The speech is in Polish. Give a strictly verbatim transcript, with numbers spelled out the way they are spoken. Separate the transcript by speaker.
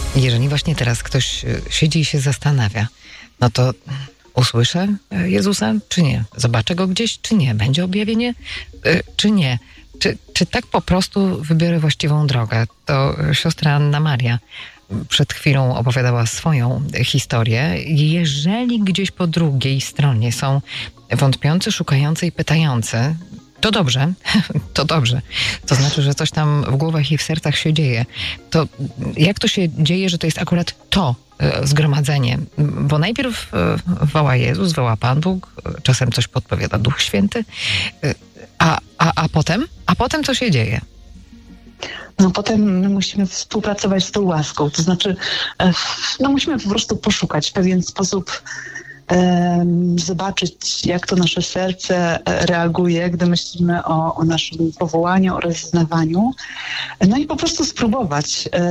Speaker 1: Jeżeli właśnie teraz ktoś siedzi i się zastanawia, no to usłyszę Jezusa, czy nie? Zobaczę Go gdzieś, czy nie? Będzie objawienie, czy nie? Czy, czy tak po prostu wybiorę właściwą drogę? To siostra Anna Maria przed chwilą opowiadała swoją historię. Jeżeli gdzieś po drugiej stronie są wątpiący, szukający i pytający, to dobrze, to dobrze. To znaczy, że coś tam w głowach i w sercach się dzieje. To jak to się dzieje, że to jest akurat to zgromadzenie? Bo najpierw woła Jezus, woła Pan Bóg, czasem coś podpowiada Duch Święty, a, a, a potem? A potem co się dzieje?
Speaker 2: No potem my musimy współpracować z tą łaską. To znaczy, no musimy po prostu poszukać w pewien sposób, um, zobaczyć, jak to nasze serce reaguje, gdy myślimy o, o naszym powołaniu, o rozeznawaniu. No i po prostu spróbować.